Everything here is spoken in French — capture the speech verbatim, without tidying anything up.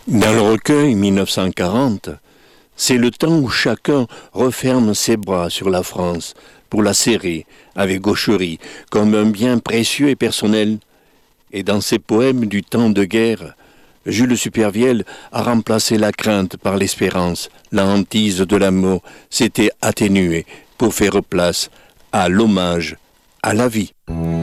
Dans le recueil mille neuf cent quarante, c'est le temps où chacun referme ses bras sur la France pour la serrer avec gaucherie comme un bien précieux et personnel. Et dans ses poèmes du temps de guerre, Jules Supervielle a remplacé la crainte par l'espérance. La hantise de l'amour s'était atténuée pour faire place à l'hommage à la vie.